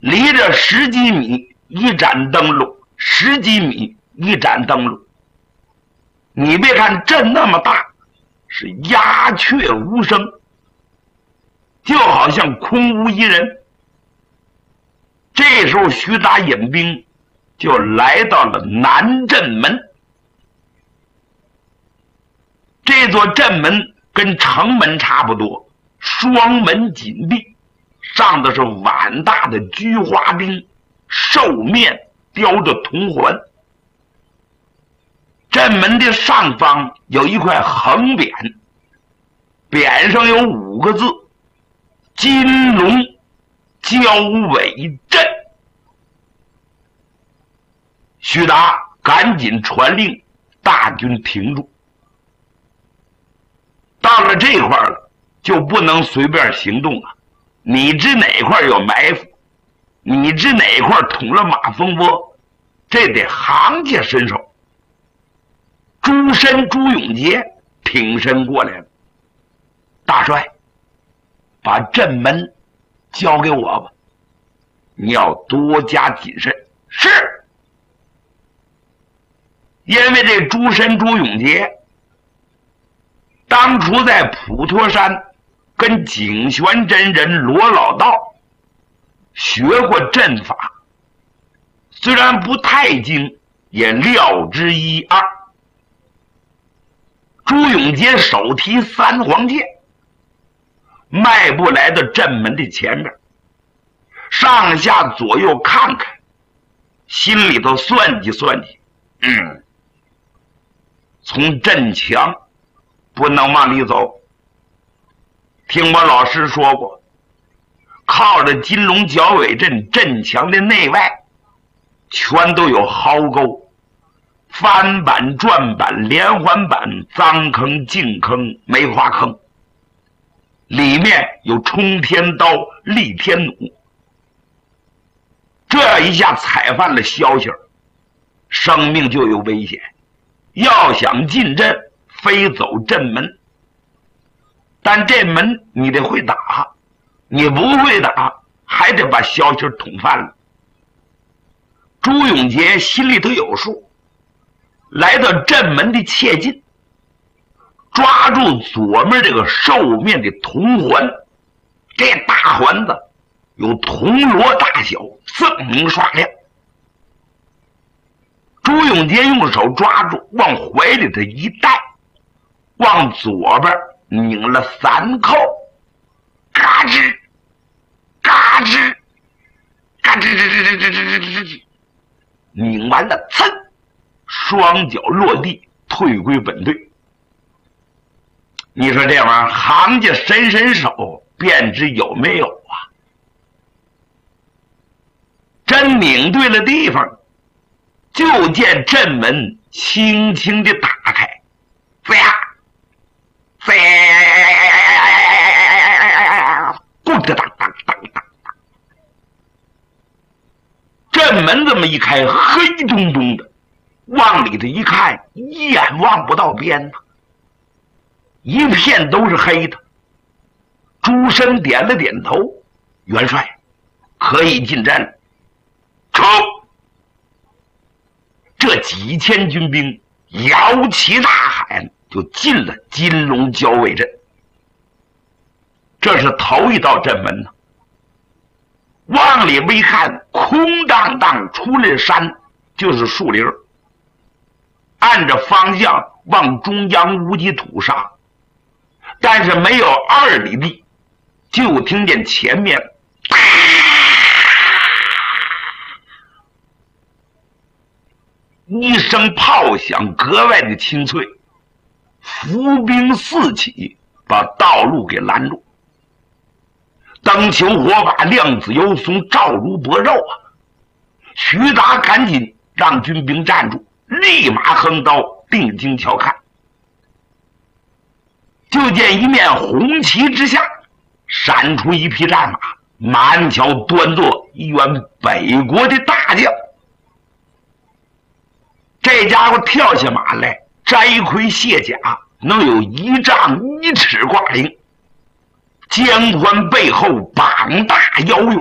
离着10几米一盏灯笼，10几米一盏灯笼。你别看阵那么大，是鸦雀无声，就好像空无一人。这时候徐达引兵就来到了南阵门。这座阵门跟城门差不多，双门紧闭，上的是碗大的菊花钉，兽面雕着铜环。阵门的上方有一块横匾，匾上有5个字：金龙交尾阵。徐达赶紧传令大军停住。到了这块了，就不能随便行动了。你知哪块有埋伏，你知哪块捅了马蜂窝，这得行家伸手。朱永杰挺身过来了：大帅，把阵门交给我吧，你要多加谨慎。是。因为这朱永杰当初在普陀山跟景玄真人罗老道学过阵法，虽然不太精，也料之一二。朱永杰手提3黄剑，迈步来到阵门的前面，上下左右看看，心里头算计算计，从阵墙不能往里走。听我老师说过，靠着金龙角尾阵阵墙的内外全都有壕沟，翻板、转板、连环板、脏坑、净坑、梅花坑，里面有冲天刀、立天弩。这一下踩犯了消息，生命就有危险。要想进阵，非走阵门，但这门你得会打，你不会打，还得把消息捅犯了。朱永杰心里头有数，来到阵门的切近，抓住左面这个兽面的铜环，这大环子有铜锣大小，锃明刷亮。朱永杰用手抓住，往怀里头一带，往左边拧了3扣，嘎吱嘎吱嘎吱吱吱吱吱吱吱，拧完了，噌，双脚落地，退归本队。你说这玩意儿，行家伸手便知有没有啊？真拧对了地方，就见阵门轻轻地打开，飞呀飞，咕哒当当当当，阵门这么一开，黑咚咚的，往里头一看，一眼望不到边呢，一片都是黑的。朱深点了点头：元帅，可以进阵。冲！这几千军兵摇旗呐喊，就进了金龙交尾阵。这是头一道阵门呢。往里微看，空荡荡，出了山就是树林，按着方向往中央无极土上，但是没有2里地，就听见前面一声炮响，格外的清脆，伏兵四起，把道路给拦住。灯球火把，量子游松，照如薄肉啊！徐达赶紧让军兵站住，立马横刀定睛瞧看，就见一面红旗之下闪出一匹战马，马鞍桥端坐一员北国的大将。这家伙跳下马来，摘盔卸甲，能有1丈1尺挂翎，肩宽背厚，膀大腰圆，